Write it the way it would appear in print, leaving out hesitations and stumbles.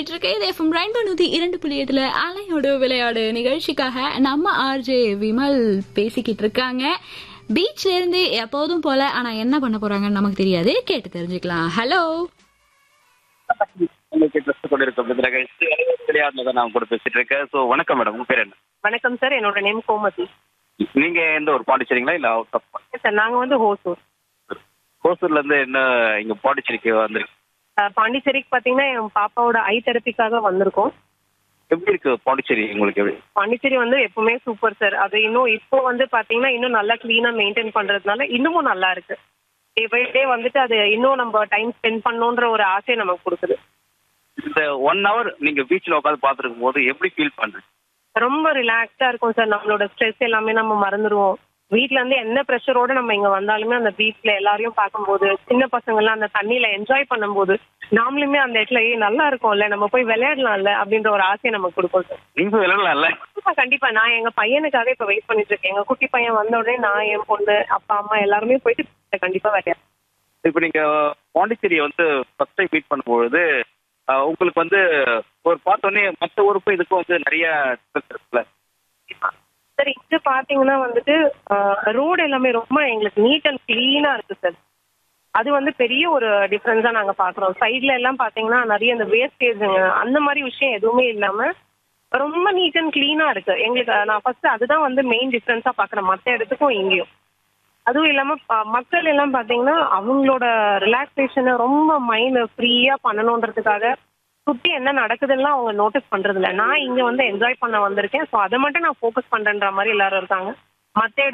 கேட்டுட்டு இருக்க இது எஃப்எம் ரெயின்போ 102.8 அலையோடு விளையாடு நிகழ்ச்சிக்காக நம்ம ஆர்ஜே விமல் பேசிக்கிட்டு இருக்காங்க. பீச்ல இருந்து எப்போதும் போல, ஆனா என்ன பண்ண போறாங்கன்னு நமக்கு தெரியாது. கேட்டு தெரிஞ்சுக்கலாம். ஹலோ, வணக்கம் மேடம், உங்க பேர் என்ன? வணக்கம் சார், என்னோட நேம் கோமதி. நீங்க எந்த ஒரு பாண்டிச்சேரிங்களா இல்ல அவுட் ஆஃப்? சார் நாங்க வந்து ஹோசூர். ஹோசூர்ல இருந்து என்ன இங்க பாண்டிச்சேரிக்கு வந்திருக்கு? பாண்டிச்சேரிக்கு பாத்தீங்கன்னா என் பாப்பாவோட ஐ தெரப்பிக்காக வந்திருக்கோம். எப்படி இருக்கு பாண்டிச்சேரி உங்களுக்கு? எப்படி பாண்டிச்சேரி வந்து எப்பவுமே சூப்பர் சார். அது இன்னும் இப்போ வந்து பாத்தீங்கன்னா இன்னும் நல்லா கிளீனா மெயின்டைன் பண்றதுனால இன்னமும் நல்லா இருக்கு. டே பை டே வந்துட்டு அது இன்னும் நம்ம டைம் ஸ்பெண்ட் பண்ணணுன்ற ஒரு ஆசையை நமக்கு கொடுக்குது. இந்த 1 hour நீங்க பீச்ல உட்காந்து பாத்துருக்கும் போது எப்படி ஃபீல் பண்றீங்க? ரொம்ப ரிலாக்ஸா இருக்கும் சார். நம்மளோட ஸ்ட்ரெஸ் எல்லாமே நம்ம மறந்துடுவோம். வீட்ல இருந்து என்ன ப்ரெஷரோட நம்ம இங்க வந்தாலுமே அந்த பீச்ல எல்லாரையும் பார்க்கும்போது, சின்ன பசங்க எல்லாம் அந்த தண்ணியில என்ஜாய் பண்ணும்போது நாமளுமே அந்த இடத்துல நல்லா இருக்கும்ல, நம்ம போய் விளையாடலாம்ல அப்படின்ற ஒரு ஆசையை நமக்கு கொடுக்கும் சார். நீங்க விளையாடலாம்ல? கண்டிப்பா. நான் எங்க பையனுக்காக இப்ப வெயிட் பண்ணிட்டு இருக்கேன். எங்க குட்டி பையன் வந்த உடனே நான், என் பொண்ணு, அப்பா, அம்மா எல்லாருமே போயிட்டு கண்டிப்பா விளையாடு. இப்ப நீங்க பாண்டிச்சேரியை வந்து ஃபர்ஸ்ட் டைம் மீட் பண்ணும்பொழுது உங்களுக்கு வந்து ஒரு பார்த்தோன்னே மற்ற ஊருக்கும் இதுக்கும் வந்து நிறைய டிஃபரன்ஸ் இருக்குல்ல? சார் இங்க பாத்தீங்கன்னா வந்துட்டு ரோடு எல்லாமே ரொம்ப எங்களுக்கு நீட் அண்ட் கிளீனா இருக்கு சார். அது வந்து பெரிய ஒரு டிஃபரன்ஸா நாங்க பாக்குறோம். சைட்ல எல்லாம் பாத்தீங்கன்னா நிறைய இந்த வேஸ்டேஜுங்க அந்த மாதிரி விஷயம் எதுவுமே இல்லாம ரொம்ப நீட் அண்ட் கிளீனா இருக்கு எங்களுக்கு. நான் ஃபர்ஸ்ட் அதுதான் வந்து மெயின் டிஃபரன்ஸா பாக்குறேன் மற்ற இடத்துக்கும் இங்கேயும். அதுவும் இல்லாம மக்கள் எல்லாம் பாத்தீங்கன்னா அவங்களோட ரிலாக்ஸேஷனை ரொம்ப மைண்ட் ஃப்ரீயா பண்ணணுன்றதுக்காக சுத்தி என்ன நடக்குதுன்னா அவங்க நோட்டீஸ் பண்றது இல்ல. நான் இங்க வந்து என்ஜாய் பண்ண வந்திருக்கேன். ஸோ அதை மட்டும் நான் ஃபோக்கஸ் பண்றேன்ற மாதிரி எல்லாரும் இருக்காங்க. மற்ற